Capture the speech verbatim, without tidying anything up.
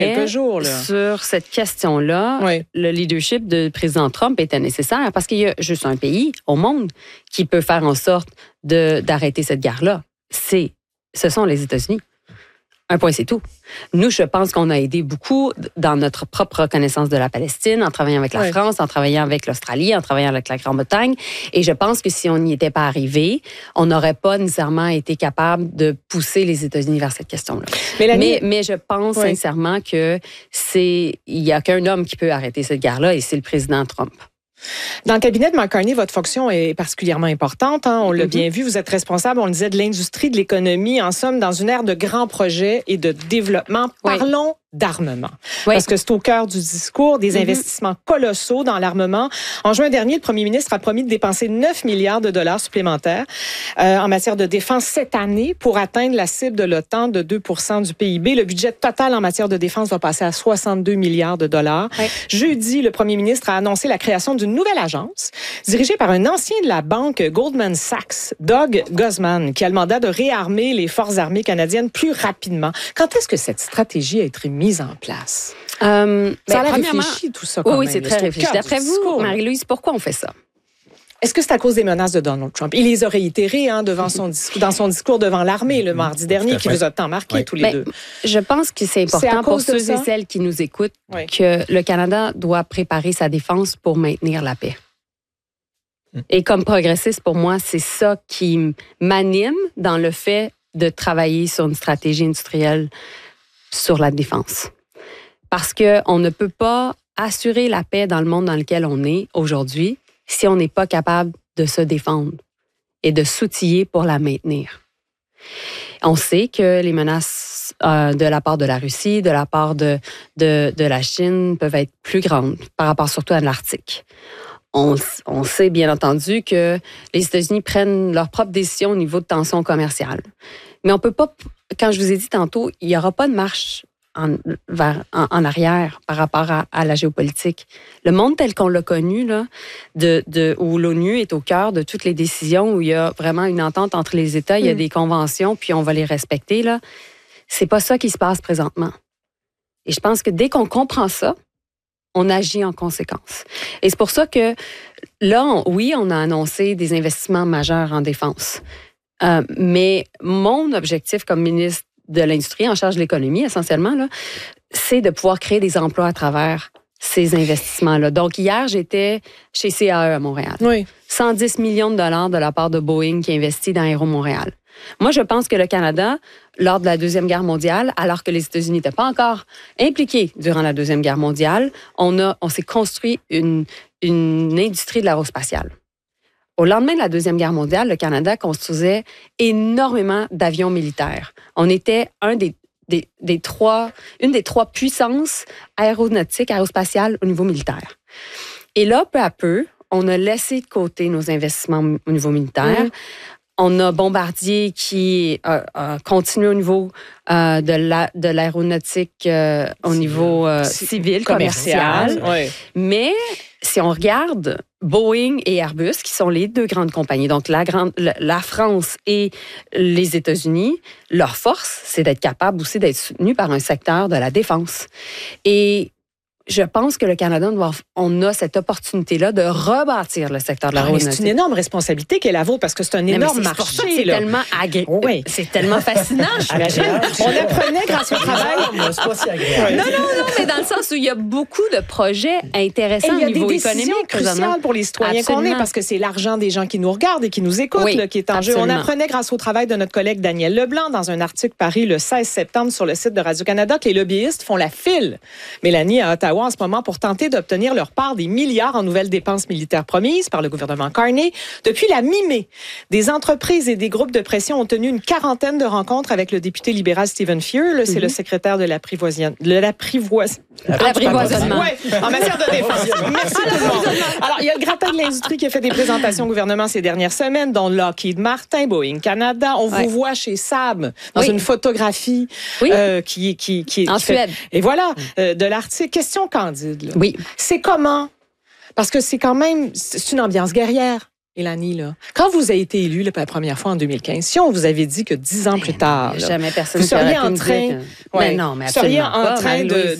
quelques jours. Là. Sur cette question-là, oui. le leadership du président Trump était nécessaire parce qu'il y a juste un pays au monde qui peut faire en sorte de, d'arrêter cette guerre-là. C'est, ce sont les États-Unis. Un point, c'est tout. Nous, je pense qu'on a aidé beaucoup dans notre propre reconnaissance de la Palestine, en travaillant avec la oui. France, en travaillant avec l'Australie, en travaillant avec la Grande-Bretagne. Et je pense que si on n'y était pas arrivé, on n'aurait pas nécessairement été capable de pousser les États-Unis vers cette question-là. Mélanie... Mais, mais je pense oui. sincèrement que c'est, il n'y a qu'un homme qui peut arrêter cette guerre-là, et c'est le président Trump. Dans le cabinet de Mark Carney, votre fonction est particulièrement importante. Hein? On l'a mm-hmm. bien vu, vous êtes responsable, on le disait, de l'industrie, de l'économie. En somme, dans une ère de grands projets et de développement. Oui. Parlons d'armement. Oui. Parce que c'est au cœur du discours, des mm-hmm. investissements colossaux dans l'armement. En juin dernier, le premier ministre a promis de dépenser neuf milliards de dollars supplémentaires euh, en matière de défense cette année pour atteindre la cible de l'OTAN de deux pour cent du P I B. Le budget total en matière de défense va passer à soixante-deux milliards de dollars. Oui. Jeudi, le premier ministre a annoncé la création d'une nouvelle agence dirigée par un ancien de la banque Goldman Sachs, Doug Guzman, qui a le mandat de réarmer les forces armées canadiennes plus rapidement. Quand est-ce que cette stratégie a été mise en place? Euh, ça a ben, l'air réfléchi, tout ça, quand oui, même. Oui, c'est très réfléchi. D'après vous, Marie-Louise, pourquoi on fait ça? Est-ce que c'est à cause des menaces de Donald Trump? Il les a réitérées hein, devant son discours, dans son discours devant l'armée le mardi dernier, qui vous a tant marqué oui. tous les ben, deux. Je pense que c'est important c'est pour ceux et celles qui nous écoutent oui. que le Canada doit préparer sa défense pour maintenir la paix. Et comme progressiste, pour moi, c'est ça qui m'anime dans le fait de travailler sur une stratégie industrielle sur la défense. Parce qu'on ne peut pas assurer la paix dans le monde dans lequel on est aujourd'hui si on n'est pas capable de se défendre et de s'outiller pour la maintenir. On sait que les menaces euh, de la part de la Russie, de la part de, de, de la Chine peuvent être plus grandes par rapport surtout à l'Arctique. On, on sait bien entendu que les États-Unis prennent leurs propres décisions au niveau de tensions commerciales. Mais on peut pas, quand je vous ai dit tantôt, il n'y aura pas de marche en, vers, en, en arrière par rapport à, à la géopolitique. Le monde tel qu'on l'a connu, là, de, de, où l'ONU est au cœur de toutes les décisions, où il y a vraiment une entente entre les États, il y a mmh. des conventions, puis on va les respecter, là, c'est pas ça qui se passe présentement. Et je pense que dès qu'on comprend ça, on agit en conséquence. Et c'est pour ça que là, on, oui, on a annoncé des investissements majeurs en défense. Euh, mais mon objectif comme ministre de l'Industrie, en charge de l'économie essentiellement, là, c'est de pouvoir créer des emplois à travers ces investissements-là. Donc, hier, j'étais chez C A E à Montréal. Oui. cent dix millions de dollars de la part de Boeing qui investit dans Aéro Montréal. Moi, je pense que le Canada, lors de la Deuxième Guerre mondiale, alors que les États-Unis n'étaient pas encore impliqués durant la Deuxième Guerre mondiale, on, a, on s'est construit une, une industrie de l'aérospatiale. Au lendemain de la Deuxième Guerre mondiale, le Canada construisait énormément d'avions militaires. On était un des, des, des trois, une des trois puissances aéronautiques, aérospatiales au niveau militaire. Et là, peu à peu, on a laissé de côté nos investissements au niveau militaire. Mmh. On a Bombardier qui euh, euh, continue au niveau euh, de, la, de l'aéronautique euh, au niveau euh, civil, commercial. commercial. Oui. Mais si on regarde Boeing et Airbus, qui sont les deux grandes compagnies, donc la, grande, la France et les États-Unis, leur force, c'est d'être capable aussi d'être soutenu par un secteur de la défense. Et je pense que le Canada, doit, on a cette opportunité-là de rebâtir le secteur de l'aéronautique. C'est une énorme responsabilité qu'est la vôtre parce que c'est un énorme c'est marché. C'est là. tellement agréable. Oui. C'est tellement fascinant. On apprenait grâce au travail. C'est pas si agréable. Non, non, non, mais dans le sens où il y a beaucoup de projets intéressants au niveau économique. Il y a des décisions cruciales pour les citoyens Absolument. qu'on est parce que c'est l'argent des gens qui nous regardent et qui nous écoutent oui, là, qui est en jeu. On apprenait grâce au travail de notre collègue Daniel Leblanc dans un article paru le seize septembre sur le site de Radio-Canada que les lobbyistes font la file, Mélanie, à Ottawa en ce moment pour tenter d'obtenir leur part des milliards en nouvelles dépenses militaires promises par le gouvernement Carney. Depuis la mi-mai, des entreprises et des groupes de pression ont tenu une quarantaine de rencontres avec le député libéral Stephen Fuhr. Là, c'est mm-hmm. le secrétaire de l'apprivoisien... de l'apprivoisement. L'apprivoisonnement. Oui, en matière de défense. Merci tout le monde. Alors, il y a le gratin de l'industrie qui a fait des présentations au gouvernement ces dernières semaines, dont Lockheed Martin, Boeing Canada. On ouais. vous voit chez Saab dans oui. une photographie oui. euh, qui, qui, qui, en qui Suède. Fait... Et voilà, euh, de l'article. Question candide. Là. Oui. C'est comment? Parce que c'est quand même, c'est une ambiance guerrière. Élanie, là, quand vous avez été élue là, pour la première fois en deux mille quinze, si on vous avait dit que dix ans plus tard, là, jamais personne vous seriez en train, que... ouais, mais non, mais seriez en pas, train de,